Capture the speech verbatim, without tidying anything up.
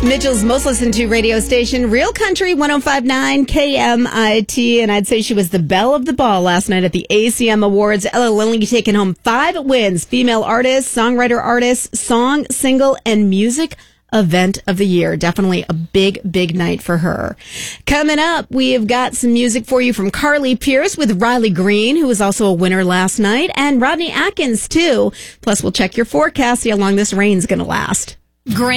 Mitchell's most listened to radio station, Real Country one oh five point nine K M I T, and I'd say she was the belle of the ball last night at the A C M Awards. Ella Lilly taking home five wins: female artist, songwriter artist, song, single, and music event of the year. Definitely a big, big night for her. Coming up, we have got some music for you from Carly Pearce with Riley Green, who was also a winner last night, and Rodney Atkins, too. Plus, we'll check your forecast, see how long this rain's going to last. Great.